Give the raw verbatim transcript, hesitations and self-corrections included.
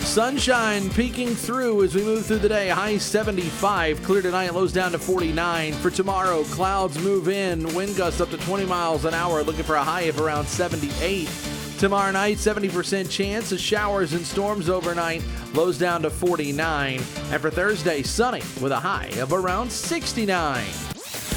Sunshine peeking through as we move through the day. High seventy-five. Clear tonight. Lows down to forty-nine. For tomorrow, clouds move in. Wind gusts up to twenty miles an hour. Looking for a high of around seventy-eight. Tomorrow night, seventy percent chance of showers and storms overnight. Lows down to forty-nine. And for Thursday, sunny with a high of around sixty-nine.